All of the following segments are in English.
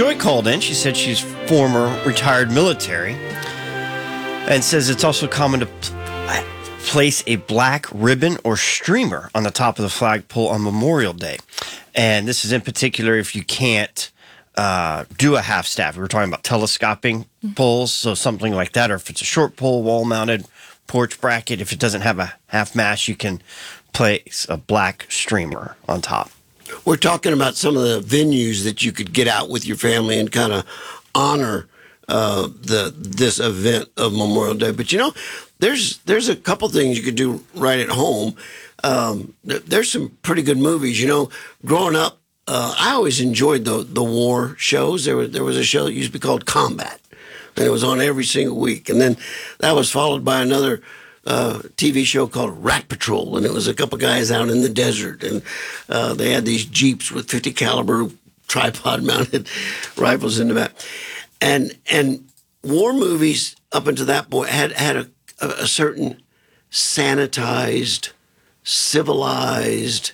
Joy called in. She said she's former retired military and says it's also common to place a black ribbon or streamer on the top of the flagpole on Memorial Day. And this is in particular if you can't do a half staff. We were talking about telescoping poles, so something like that, or if it's a short pole, wall-mounted porch bracket, if it doesn't have a half mast, you can place a black streamer on top. We're talking about some of the venues that you could get out with your family and kind of honor this event of Memorial Day. But there's a couple things you could do right at home. There's some pretty good movies. Growing up, I always enjoyed the war shows. There was a show that used to be called Combat, and it was on every single week. And then that was followed by another TV show called Rat Patrol, and it was a couple guys out in the desert, and they had these Jeeps with 50 caliber tripod-mounted rifles in the back. And war movies up until that point had a certain sanitized, civilized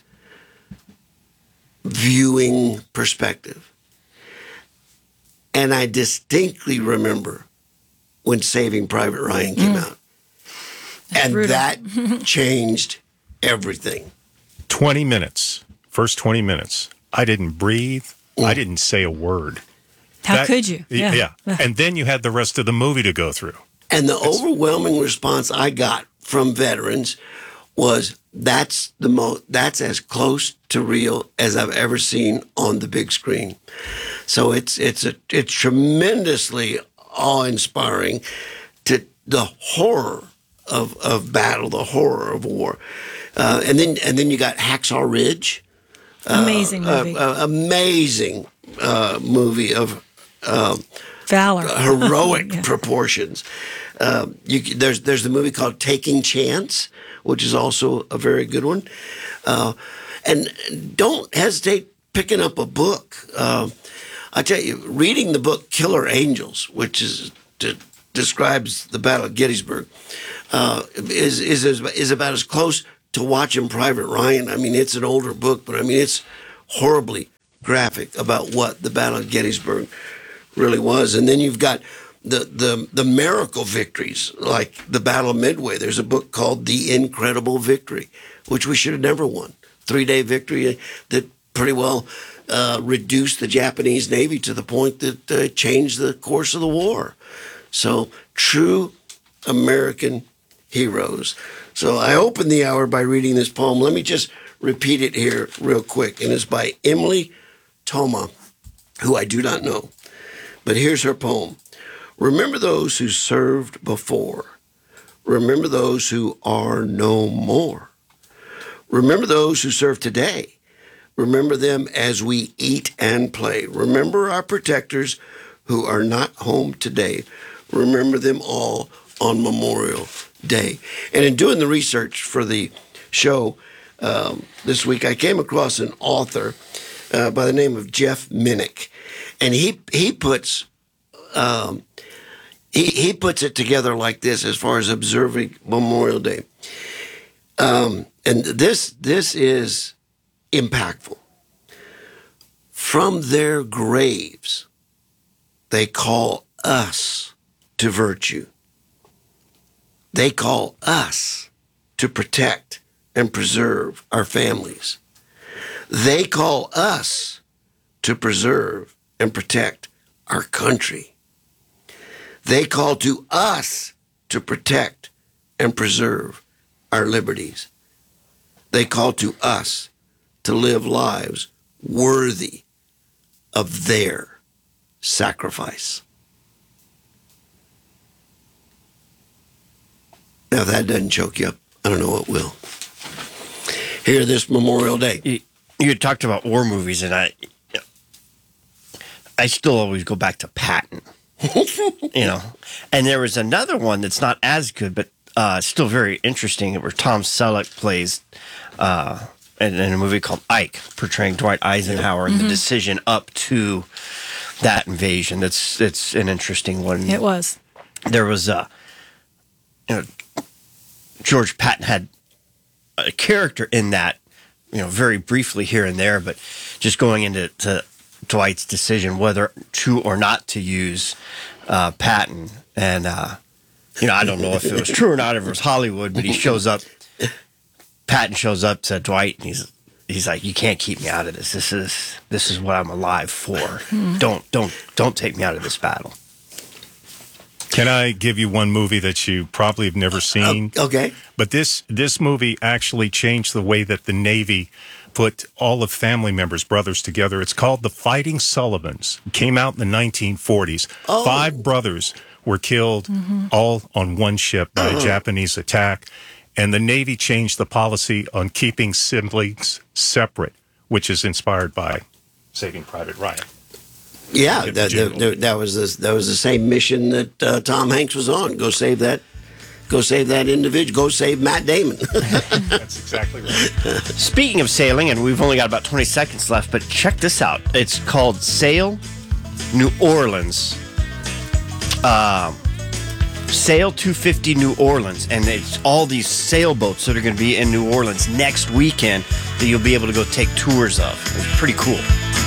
viewing perspective. And I distinctly remember when Saving Private Ryan came out. And that changed everything. 20 minutes. First 20 minutes. I didn't breathe. I didn't say a word. How could you? Yeah. And then you had the rest of the movie to go through. And the overwhelming response I got from veterans was that's as close to real as I've ever seen on the big screen. So it's tremendously awe-inspiring to the horror of battle, the horror of war. And then you got Hacksaw Ridge. Amazing movie. Amazing movie of valor, heroic proportions. There's the movie called Taking Chance, which is also a very good one. And don't hesitate picking up a book. I tell you, reading the book Killer Angels, which describes the Battle of Gettysburg, is about as close to watching Private Ryan. I mean, it's an older book, but I mean, it's horribly graphic about what the Battle of Gettysburg really was. And then you've got the miracle victories, like the Battle of Midway. There's a book called The Incredible Victory, which we should have never won. 3-day victory that pretty well reduced the Japanese Navy to the point that changed the course of the war. So true American heroes. So I opened the hour by reading this poem. Let me just repeat it here real quick. And it's by Emily Thoma, who I do not know. But here's her poem. Remember those who served before. Remember those who are no more. Remember those who serve today. Remember them as we eat and play. Remember our protectors who are not home today. Remember them all on Memorial Day. And in doing the research for the show this week, I came across an author by the name of Jeff Minnick. And he puts it together like this as far as observing Memorial Day. And this is impactful. From their graves, they call us to virtue. They call us to protect and preserve our families. They call us to preserve and protect our country. They call to us to protect and preserve our liberties. They call to us to live lives worthy of their sacrifice. Now, if that doesn't choke you up, I don't know what will. Here this Memorial Day. You talked about war movies, and I still always go back to Patton. And there was another one that's not as good, but still very interesting, where Tom Selleck plays in a movie called Ike, portraying Dwight Eisenhower and the decision up to that invasion. It's an interesting one. It was. There was George Patton had a character in that, very briefly here and there, but just going into Dwight's decision whether to or not to use Patton. And, I don't know if it was true or not, if it was Hollywood, but he shows up. Patton shows up to Dwight, and he's like, "You can't keep me out of this. This is what I'm alive for. Don't take me out of this battle." Can I give you one movie that you probably have never seen? Okay. But this movie actually changed the way that the Navy put all of family members, brothers together. It's called The Fighting Sullivans. It came out in the 1940s. 5 brothers were killed all on one ship by a Japanese attack. And the Navy changed the policy on keeping siblings separate, which is inspired by Saving Private Ryan. Yeah, that was the same mission that Tom Hanks was on. Go save that individual. Go save Matt Damon. That's exactly right. Speaking of sailing, and we've only got about 20 seconds left, but check this out. It's called Sail New Orleans. Sail 250 New Orleans, and it's all these sailboats that are going to be in New Orleans next weekend that you'll be able to go take tours of. It's pretty cool.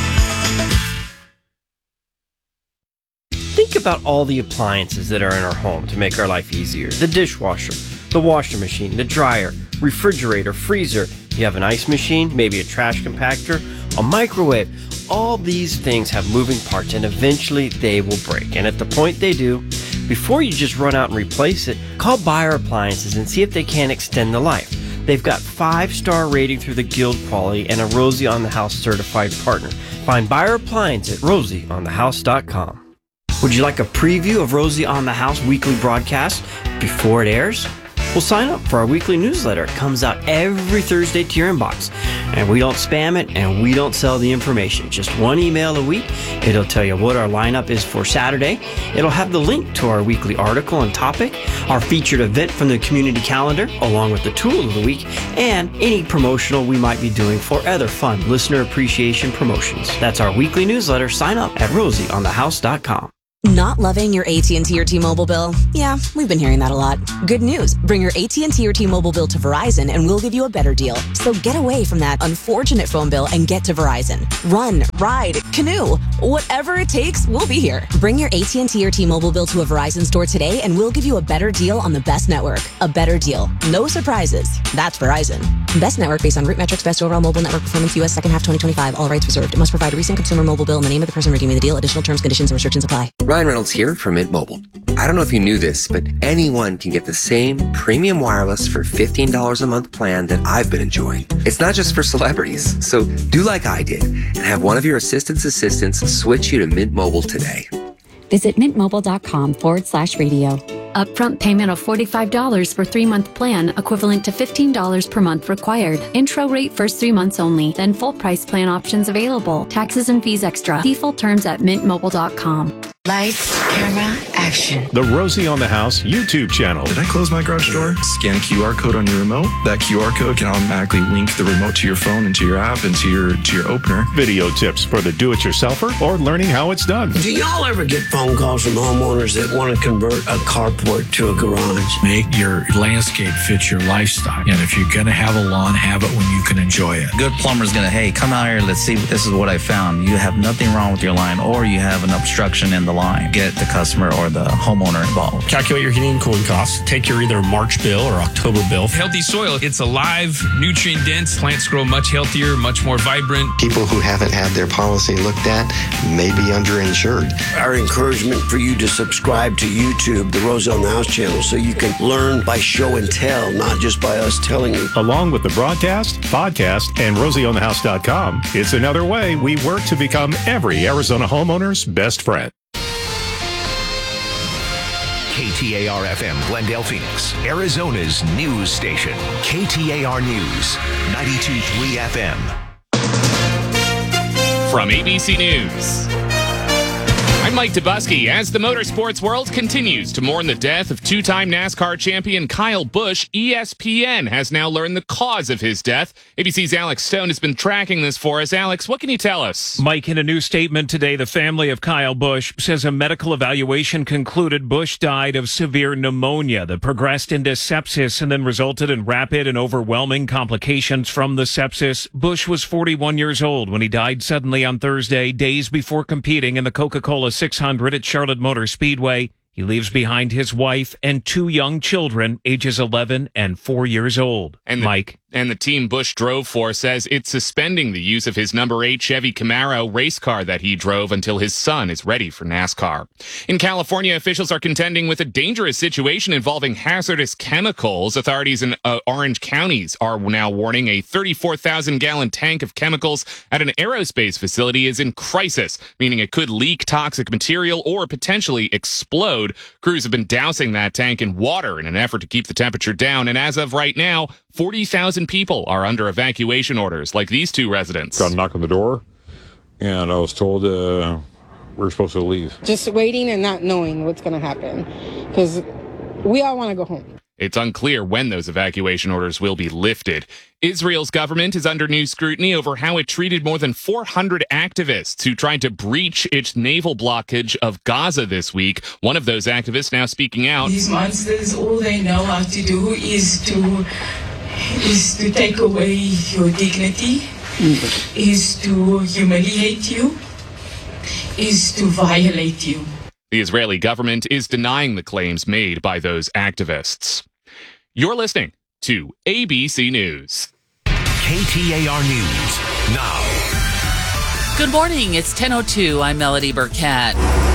Think about all the appliances that are in our home to make our life easier. The dishwasher, the washing machine, the dryer, refrigerator, freezer. You have an ice machine, maybe a trash compactor, a microwave. All these things have moving parts, and eventually they will break. And at the point they do, before you just run out and replace it, call Buyer Appliances and see if they can extend the life. They've got 5-star rating through the Guild Quality and a Rosie on the House certified partner. Find Buyer Appliance at rosieonthehouse.com. Would you like a preview of Rosie on the House weekly broadcast before it airs? Well, sign up for our weekly newsletter. It comes out every Thursday to your inbox. And we don't spam it, and we don't sell the information. Just one email a week. It'll tell you what our lineup is for Saturday. It'll have the link to our weekly article and topic, our featured event from the community calendar, along with the tool of the week, and any promotional we might be doing for other fun listener appreciation promotions. That's our weekly newsletter. Sign up at rosieonthehouse.com. Not loving your AT&T or T-Mobile bill? Yeah, we've been hearing that a lot. Good news. Bring your AT&T or T-Mobile bill to Verizon and we'll give you a better deal. So get away from that unfortunate phone bill and get to Verizon. Run, ride, canoe. Whatever it takes, we'll be here. Bring your AT&T or T-Mobile bill to a Verizon store today and we'll give you a better deal on the best network. A better deal. No surprises. That's Verizon. Best network based on root metrics, best overall mobile network performance, U.S. second half 2025. All rights reserved. It must provide a recent consumer mobile bill in the name of the person redeeming the deal. Additional terms, conditions, and restrictions apply. Ryan Reynolds here from Mint Mobile. I don't know if you knew this, but anyone can get the same premium wireless for $15 a month plan that I've been enjoying. It's not just for celebrities, so do like I did and have one of your assistants switch you to Mint Mobile today. Visit mintmobile.com/radio. Upfront payment of $45 for 3-month plan, equivalent to $15 per month required. Intro rate first 3 months only, then full price plan options available. Taxes and fees extra. See full terms at mintmobile.com. Lights, camera, action. The Rosie on the House YouTube channel. Did I close my garage door? Scan a QR code on your remote. That QR code can automatically link the remote to your phone and to your app and to your opener. Video tips for the do-it-yourselfer or learning how it's done. Do y'all ever get phone calls from homeowners that want to convert a carport to a garage? Make your landscape fit your lifestyle. And if you're going to have a lawn, have it when you can enjoy it. Good plumber's going to, hey, come out here, let's see, this is what I found. You have nothing wrong with your line, or you have an obstruction in the line. Get the customer or the homeowner involved. Calculate your heating and cooling costs. Take your either March bill or October bill. Healthy soil. It's alive, nutrient dense. Plants grow much healthier, much more vibrant. People who haven't had their policy looked at may be underinsured. Our encouragement for you to subscribe to YouTube, the Rosie on the House channel, so you can learn by show and tell, not just by us telling you. Along with the broadcast, podcast, and rosieonthehouse.com, it's another way we work to become every Arizona homeowner's best friend. KTAR-FM, Glendale, Phoenix, Arizona's news station. KTAR News, 92.3 FM. From ABC News. I'm Mike Dubusky. As the motorsports world continues to mourn the death of two-time NASCAR champion Kyle Busch, ESPN has now learned the cause of his death. ABC's Alex Stone has been tracking this for us. Alex, what can you tell us? Mike, in a new statement today, the family of Kyle Busch says a medical evaluation concluded Busch died of severe pneumonia that progressed into sepsis and then resulted in rapid and overwhelming complications from the sepsis. Busch was 41 years old when he died suddenly on Thursday, days before competing in the Coca-Cola 600 at Charlotte Motor Speedway. He leaves behind his wife and two young children, ages 11 and 4 years old. Mike. And the team Busch drove for says it's suspending the use of his number 8 Chevy Camaro race car that he drove until his son is ready for NASCAR. In California, officials are contending with a dangerous situation involving hazardous chemicals. Authorities in Orange counties are now warning a 34,000-gallon tank of chemicals at an aerospace facility is in crisis, meaning it could leak toxic material or potentially explode. Crews have been dousing that tank in water in an effort to keep the temperature down, and as of right now, 40,000 people are under evacuation orders, like these two residents. Got a knock on the door, and I was told we're supposed to leave. Just waiting and not knowing what's going to happen, because we all want to go home. It's unclear when those evacuation orders will be lifted. Israel's government is under new scrutiny over how it treated more than 400 activists who tried to breach its naval blockage of Gaza this week. One of those activists now speaking out. These monsters, all they know how to do is to take away your dignity, is to humiliate you, is to violate you. The Israeli government is denying the claims made by those activists. You're listening to ABC News. KTAR News now. Good morning. It's 10:02. I'm Melody Burkett.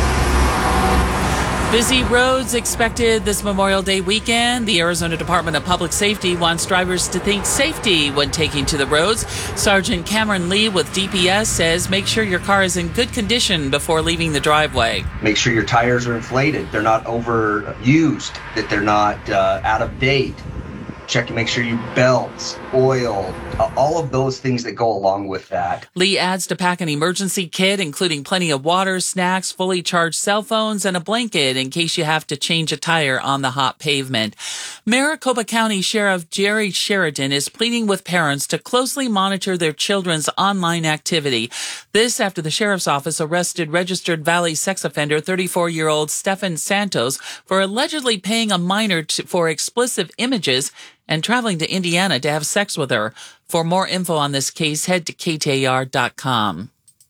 Busy roads expected this Memorial Day weekend. The Arizona Department of Public Safety wants drivers to think safety when taking to the roads. Sergeant Cameron Lee with DPS says make sure your car is in good condition before leaving the driveway. Make sure your tires are inflated, they're not overused, that they're not out of date. Check to make sure your belts, oil, all of those things that go along with that. Lee adds to pack an emergency kit, including plenty of water, snacks, fully charged cell phones, and a blanket in case you have to change a tire on the hot pavement. Maricopa County Sheriff Jerry Sheridan is pleading with parents to closely monitor their children's online activity. This after the sheriff's office arrested registered Valley sex offender 34-year-old Stephan Santos for allegedly paying a minor for explicit images and traveling to Indiana to have sex with her. For more info on this case, head to KTAR.com.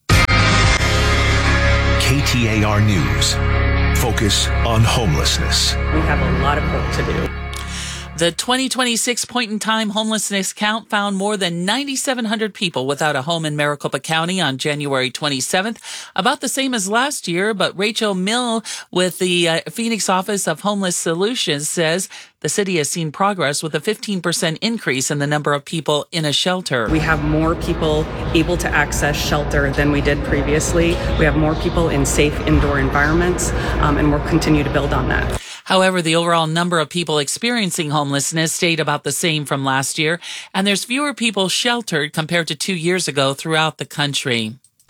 KTAR News. Focus on homelessness. We have a lot of work to do. The 2026 point-in-time homelessness count found more than 9,700 people without a home in Maricopa County on January 27th, about the same as last year. But Rachel Mill with the Phoenix Office of Homeless Solutions says the city has seen progress with a 15% increase in the number of people in a shelter. We have more people able to access shelter than we did previously. We have more people in safe indoor environments, and we'll continue to build on that. However, the overall number of people experiencing homelessness stayed about the same from last year, and there's fewer people sheltered compared to 2 years ago throughout the country.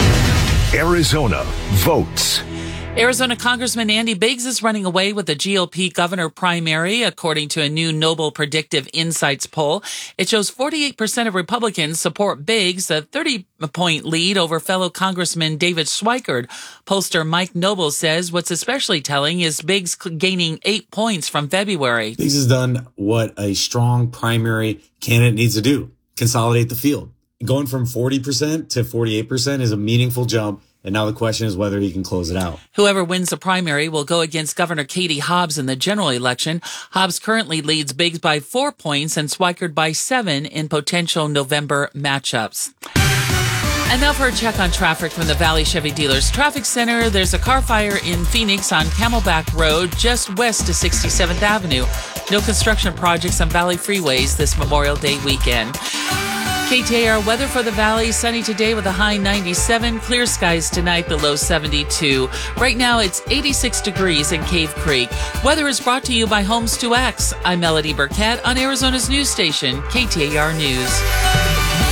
Arizona votes. Arizona Congressman Andy Biggs is running away with the GOP governor primary, according to a new Noble Predictive Insights poll. It shows 48% of Republicans support Biggs, a 30-point lead over fellow Congressman David Schweikert. Pollster Mike Noble says what's especially telling is Biggs gaining 8 points from February. Biggs has done what a strong primary candidate needs to do, consolidate the field. Going from 40% to 48% is a meaningful jump. And now the question is whether he can close it out. Whoever wins the primary will go against Governor Katie Hobbs in the general election. Hobbs currently leads Biggs by 4 points and Schweikert by 7 in potential November matchups. And now for a check on traffic from the Valley Chevy Dealers Traffic Center. There's a car fire in Phoenix on Camelback Road, just west of 67th Avenue. No construction projects on Valley freeways this Memorial Day weekend. KTAR weather for the Valley, sunny today with a high 97, clear skies tonight, the low 72. Right now it's 86 degrees in Cave Creek. Weather is brought to you by Homes 2X. I'm Melody Burkett on Arizona's news station, KTAR News.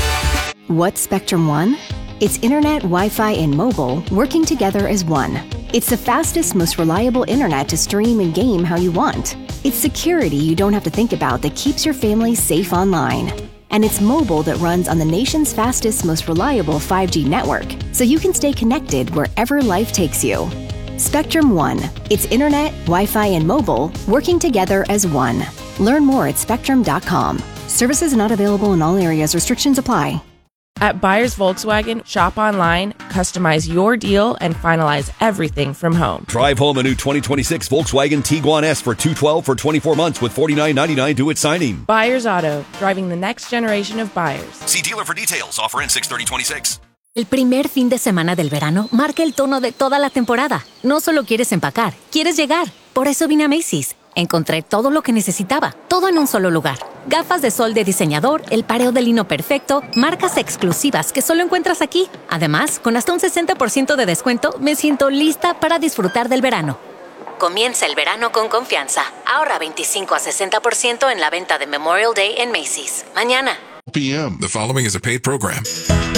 What's Spectrum One? It's internet, Wi-Fi, and mobile working together as one. It's the fastest, most reliable internet to stream and game how you want. It's security you don't have to think about that keeps your family safe online. And it's mobile that runs on the nation's fastest, most reliable 5G network, so you can stay connected wherever life takes you. Spectrum One. It's internet, Wi-Fi, and mobile working together as one. Learn more at spectrum.com. Services not available in all areas. Restrictions apply. At Buyers Volkswagen, shop online, customize your deal, and finalize everything from home. Drive home a new 2026 Volkswagen Tiguan S for $212 for 24 months with $49.99 due at signing. Buyers Auto, driving the next generation of buyers. See dealer for details. Offer ends 6/30/26. El primer fin de semana del verano marca el tono de toda la temporada. No solo quieres empacar, quieres llegar. Por eso vine a Macy's. Encontré todo lo que necesitaba, todo en un solo lugar. Gafas de sol de diseñador, el pareo de lino perfecto, marcas exclusivas que solo encuentras aquí. Además, con hasta un 60% de descuento, me siento lista para disfrutar del verano. Comienza el verano con confianza. Ahorra 25 a 60% en la venta de Memorial Day en Macy's. Mañana. PM. The following is a paid program.